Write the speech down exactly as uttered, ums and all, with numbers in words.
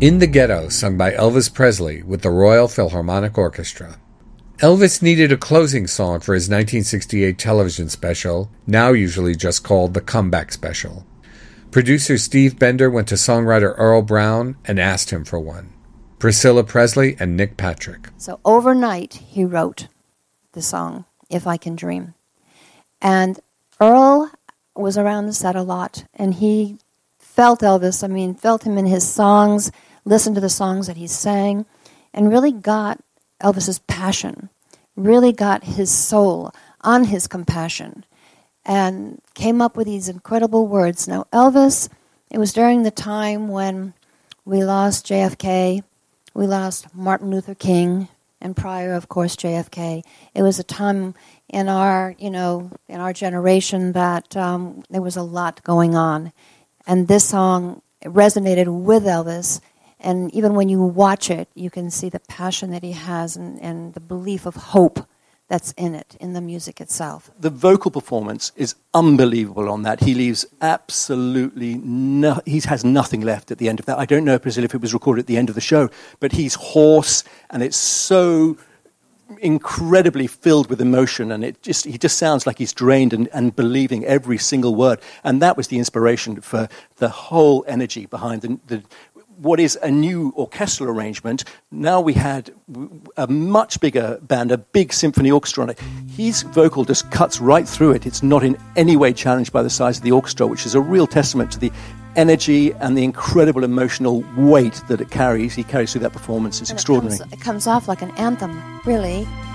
In the Ghetto, sung by Elvis Presley with the Royal Philharmonic Orchestra. Elvis needed a closing song for his nineteen sixty-eight television special, now usually just called the Comeback Special. Producer Steve Bender went to songwriter Earl Brown and asked him for one. Priscilla Presley and Nick Patrick. So overnight, he wrote the song, If I Can Dream. And Earl was around the set a lot, and he felt Elvis, I mean, felt him in his songs, listened to the songs that he sang, and really got Elvis's passion, really got his soul on his compassion, and came up with these incredible words. Now, Elvis, it was during the time when we lost J F K, we lost Martin Luther King, and prior, of course, J F K. It was a time in our, you know, in our generation that um, there was a lot going on. And this song resonated with Elvis. And even when you watch it, you can see the passion that he has and, and the belief of hope that's in it, in the music itself. The vocal performance is unbelievable on that. He leaves absolutely no... He has nothing left at the end of that. I don't know, Priscilla, if it was recorded at the end of the show, but he's hoarse, and it's so incredibly filled with emotion, and it just he just sounds like he's drained and, and believing every single word. And that was the inspiration for the whole energy behind the... the what is a new orchestral arrangement. Now we had a much bigger band, a big symphony orchestra on it. His vocal just cuts right through it. It's not in any way challenged by the size of the orchestra, which is a real testament to the energy and the incredible emotional weight that it carries. He carries through that performance. It's and extraordinary. It comes, it comes off like an anthem, really.